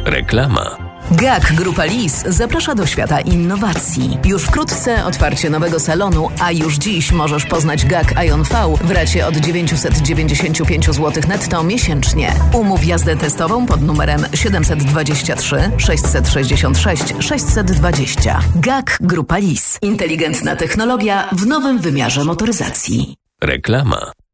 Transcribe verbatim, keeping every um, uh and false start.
Reklama. G A K Grupa Lis zaprasza do świata innowacji. Już wkrótce otwarcie nowego salonu, a już dziś możesz poznać G A K Ion V w racie od dziewięćset dziewięćdziesiąt pięć złotych netto miesięcznie. Umów jazdę testową pod numerem siedem dwa trzy sześć sześć sześć sześć dwa zero. G A K Grupa Lis. Inteligentna technologia w nowym wymiarze motoryzacji. Reklama.